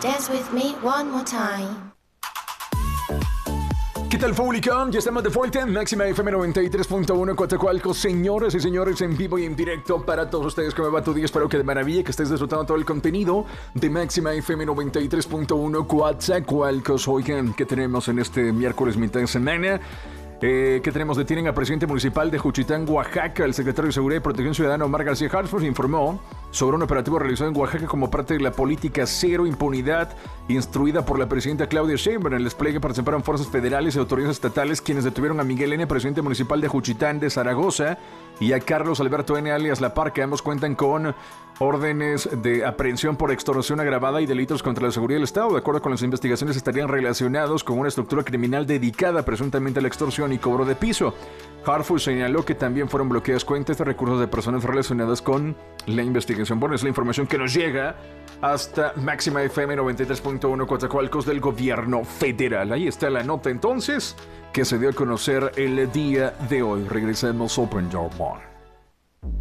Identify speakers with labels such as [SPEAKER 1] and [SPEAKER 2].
[SPEAKER 1] Dance with me one more time.
[SPEAKER 2] ¿Qué tal, Foulicón? Ya estamos de vuelta en Máxima FM 93.1 Coatzacoalcos. Señoras y señores, en vivo y en directo para todos ustedes. ¿Cómo va tu día? Espero que de maravilla, que estés disfrutando todo el contenido de Máxima FM 93.1 Coatzacoalcos. Oigan, ¿qué tenemos en este miércoles mitad de semana? ¿Qué tenemos? Detienen al presidente municipal de Juchitán, Oaxaca. El secretario de Seguridad y Protección Ciudadana, Omar García Harfuch, informó sobre un operativo realizado en Oaxaca como parte de la política cero impunidad instruida por la presidenta Claudia Sheinbaum. En el despliegue participaron fuerzas federales y autoridades estatales, quienes detuvieron a Miguel N., presidente municipal de Juchitán de Zaragoza, y a Carlos Alberto N., alias La Parca. Ambos cuentan con órdenes de aprehensión por extorsión agravada y delitos contra la seguridad del Estado. De acuerdo con las investigaciones, estarían relacionados con una estructura criminal dedicada presuntamente a la extorsión y cobro de piso. Harfuch señaló que también fueron bloqueadas cuentas de recursos de personas relacionadas con la investigación. Bueno, es la información que nos llega hasta Máxima FM 93.1 Coatzacoalcos del gobierno federal. Ahí está la nota entonces que se dio a conocer el día de hoy. Regresamos Open Your Mind.